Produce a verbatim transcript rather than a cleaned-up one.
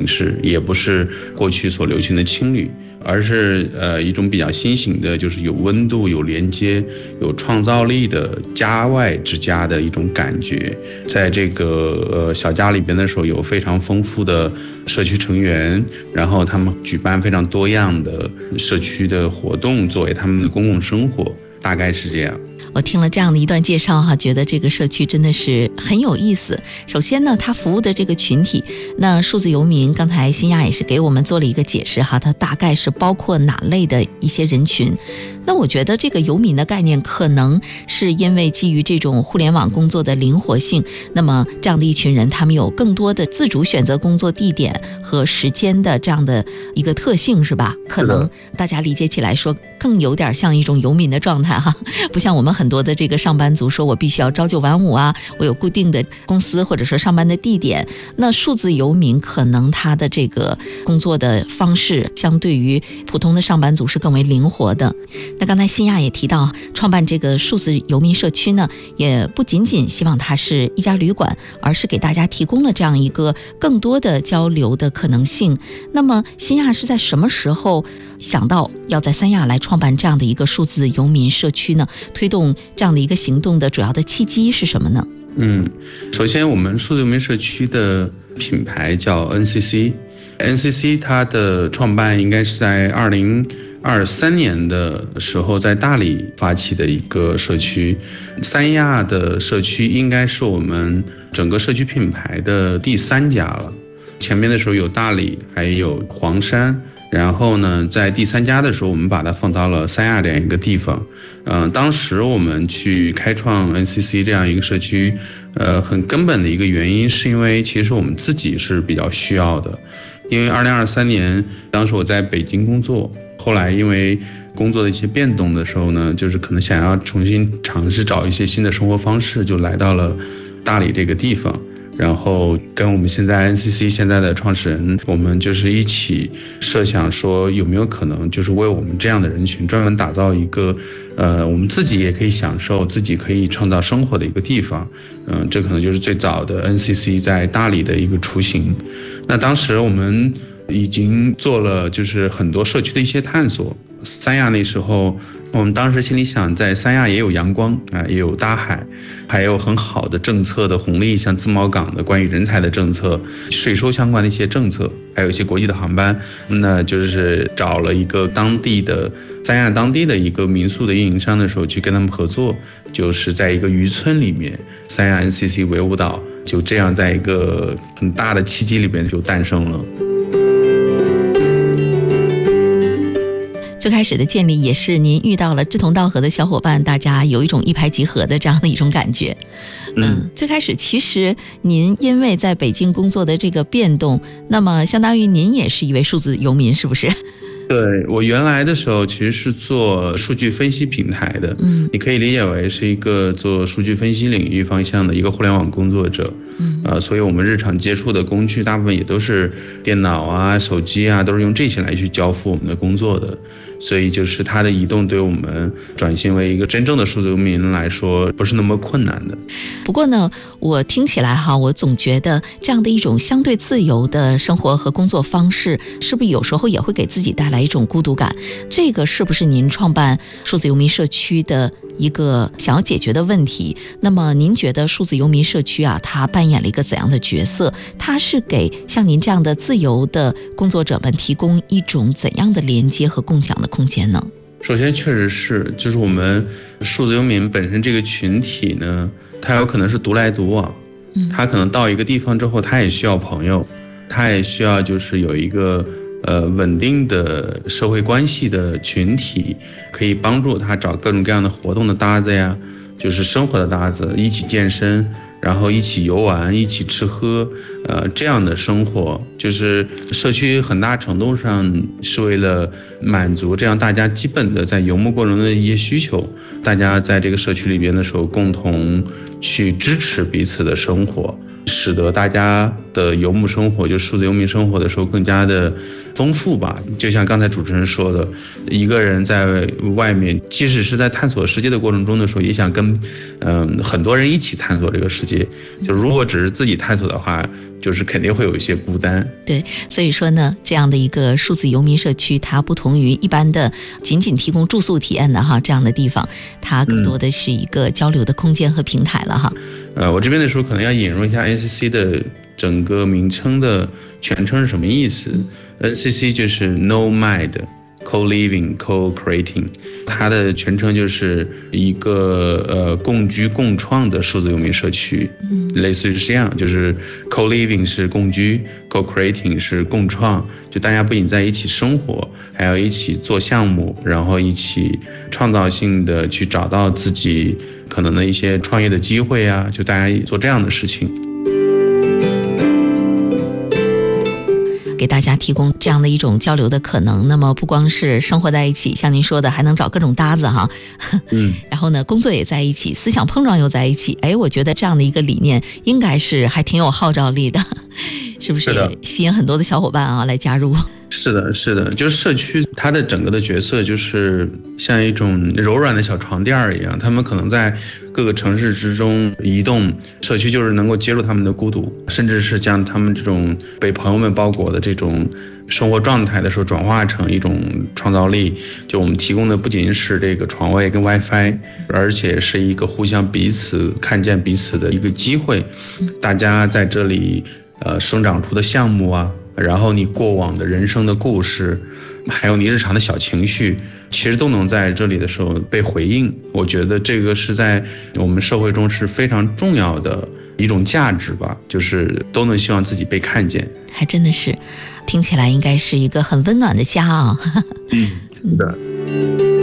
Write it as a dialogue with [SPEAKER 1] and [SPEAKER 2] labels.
[SPEAKER 1] 式，也不是过去所流行的青旅，而是呃一种比较新型的，就是有温度、有连接、有创造力的家外之家的一种感觉。在这个呃小家里边的时候，有非常丰富的社区成员，然后他们举办非常多样的社区的活动，作为他们的公共生活，大概是这样。
[SPEAKER 2] 我听了这样的一段介绍哈，觉得这个社区真的是很有意思。首先呢，它服务的这个群体，那数字游民，刚才新亚也是给我们做了一个解释哈，它大概是包括哪类的一些人群。那我觉得这个游民的概念可能是因为基于这种互联网工作的灵活性，那么这样的一群人，他们有更多的自主选择工作地点和时间的这样的一个特性，是吧？可能大家理解起来说更有点像一种游民的状态哈，不像我们很多的这个上班族说我必须要朝九晚五啊，我有固定的公司或者说上班的地点。那数字游民可能他的这个工作的方式相对于普通的上班族是更为灵活的。那刚才新亚也提到，创办这个数字游民社区呢，也不仅仅希望它是一家旅馆，而是给大家提供了这样一个更多的交流的可能性。那么新亚是在什么时候想到要在三亚来创办这样的一个数字游民社区呢？推动这样的一个行动的主要的契机是什么呢？
[SPEAKER 1] 嗯，首先我们数字游民社区的品牌叫 N C C，N C C 它的创办应该是在二零二三年的时候在大理发起的一个社区。三亚的社区应该是我们整个社区品牌的第三家了，前面的时候有大理，还有黄山。然后呢，在第三家的时候，我们把它放到了三亚这样一个地方。嗯、呃，当时我们去开创 N C C 这样一个社区，呃，很根本的一个原因是因为其实我们自己是比较需要的。因为二零二三年，当时我在北京工作，后来因为工作的一些变动的时候呢，就是可能想要重新尝试找一些新的生活方式，就来到了大理这个地方。然后跟我们现在 N C C 现在的创始人，我们就是一起设想说，有没有可能就是为我们这样的人群专门打造一个，呃，我们自己也可以享受、自己可以创造生活的一个地方。嗯、呃，这可能就是最早的 N C C 在大理的一个雏形。那当时我们已经做了就是很多社区的一些探索。三亚那时候，我们当时心里想，在三亚也有阳光啊，也有大海，还有很好的政策的红利，像自贸港的关于人才的政策、税收相关的一些政策，还有一些国际的航班。那就是找了一个当地的三亚当地的一个民宿的运营商的时候，去跟他们合作，就是在一个渔村里面，三亚 N C C 为舞蹈，就这样在一个很大的契机里边就诞生了。
[SPEAKER 2] 最开始的建立也是您遇到了志同道合的小伙伴，大家有一种一拍即合的这样的一种感觉。嗯，最开始其实您因为在北京工作的这个变动，那么相当于您也是一位数字游民，是不是？
[SPEAKER 1] 对，我原来的时候其实是做数据分析平台的，嗯，你可以理解为是一个做数据分析领域方向的一个互联网工作者，嗯，呃，所以我们日常接触的工具大部分也都是电脑啊、手机啊，都是用这些来去交付我们的工作的。所以就是它的移动对我们转型为一个真正的数字游民来说不是那么困难的。
[SPEAKER 2] 不过呢，我听起来哈，我总觉得这样的一种相对自由的生活和工作方式，是不是有时候也会给自己带来一种孤独感？这个是不是您创办数字游民社区的一个想要解决的问题？那么您觉得数字游民社区啊，它扮演了一个怎样的角色？它是给像您这样的自由的工作者们提供一种怎样的连接和共享的空间呢？
[SPEAKER 1] 首先确实是，就是我们数字游民本身这个群体呢，他有可能是独来独往，他可能到一个地方之后，他也需要朋友，他也需要就是有一个呃稳定的社会关系的群体，可以帮助他找各种各样的活动的搭子呀，就是生活的搭子，一起健身，然后一起游玩，一起吃喝，呃，这样的生活，就是社区很大程度上是为了满足这样大家基本的在游牧过程中的一些需求，大家在这个社区里边的时候，共同去支持彼此的生活，使得大家的游牧生活，就数字游民生活的时候更加的丰富吧。就像刚才主持人说的，一个人在外面，即使是在探索世界的过程中的时候，也想跟嗯、呃、很多人一起探索这个世界。就如果只是自己探索的话， 就是肯定会有一些孤单。
[SPEAKER 2] 对，所以说呢，这样的一个数字游民社区，它不同于一般的仅仅提供住宿体验的哈这样的地方，它更多的是一个交流的空间和平台了哈。
[SPEAKER 1] 嗯、呃，我这边的时候可能要引入一下 N C C 的整个名称的全称是什么意思。N C C 就是 Nomad Co-living Co-creating， 它的全称就是一个呃共居共创的数字游民社区，嗯，类似于这样，就是 Co-living 是共居 Co-creating 是共创，就大家不仅在一起生活，还要一起做项目，然后一起创造性的去找到自己可能的一些创业的机会啊，就大家做这样的事情。
[SPEAKER 2] 给大家提供这样的一种交流的可能，那么不光是生活在一起，像您说的还能找各种搭子哈，嗯，然后呢工作也在一起，思想碰撞又在一起，哎，我觉得这样的一个理念应该是还挺有号召力的，是不是也吸引很多的小伙伴啊来加入？
[SPEAKER 1] 是的，是的，就是社区它的整个的角色就是像一种柔软的小床垫一样，他们可能在各个城市之中移动，社区就是能够揭露他们的孤独，甚至是将他们这种被朋友们包裹的这种生活状态的时候转化成一种创造力。就我们提供的不仅是这个床位跟 WiFi， 而且是一个互相彼此看见彼此的一个机会，大家在这里呃生长出的项目啊，然后你过往的人生的故事，还有你日常的小情绪，其实都能在这里的时候被回应。我觉得这个是在我们社会中是非常重要的一种价值吧，就是都能希望自己被看见。
[SPEAKER 2] 还真的是，听起来应该是一个很温暖的家啊。
[SPEAKER 1] 嗯，是的。